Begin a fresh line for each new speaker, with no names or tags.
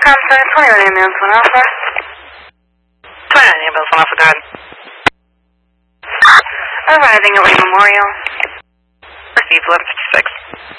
Comstock, 21 ambulance, 1 Alpha.
29 ambulance, 1 Alpha, go ahead.
Arriving at Wayne Memorial.
Received 1156.